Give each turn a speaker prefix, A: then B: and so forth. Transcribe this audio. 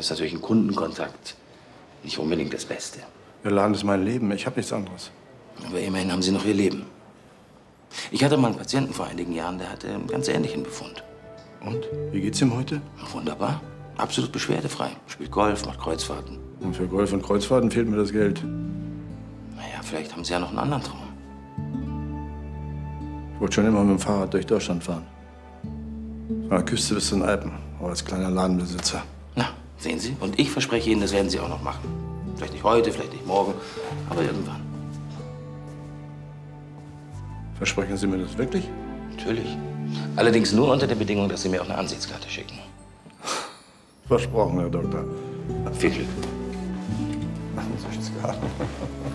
A: ist natürlich ein Kundenkontakt nicht unbedingt das Beste.
B: Der Laden ist mein Leben. Ich habe nichts anderes.
A: Aber immerhin haben Sie noch Ihr Leben. Ich hatte mal einen Patienten vor einigen Jahren, der hatte einen ganz ähnlichen Befund.
B: Und? Wie geht's ihm heute?
A: Wunderbar. Absolut beschwerdefrei. Spielt Golf, macht Kreuzfahrten.
B: Und für Golf und Kreuzfahrten fehlt mir das Geld.
A: Naja, vielleicht haben Sie ja noch einen anderen Traum.
B: Ich wollte schon immer mit dem Fahrrad durch Deutschland fahren. Von der Küste bis zu den Alpen. Aber als kleiner Ladenbesitzer.
A: Na, sehen Sie? Und ich verspreche Ihnen, das werden Sie auch noch machen. Vielleicht nicht heute, vielleicht nicht morgen, aber irgendwann.
B: Versprechen Sie mir das wirklich?
A: Natürlich. Allerdings nur unter der Bedingung, dass Sie mir auch eine Ansichtskarte schicken.
B: Versprochen, Herr Doktor.
A: Viel Glück.
B: Ansichtskarte.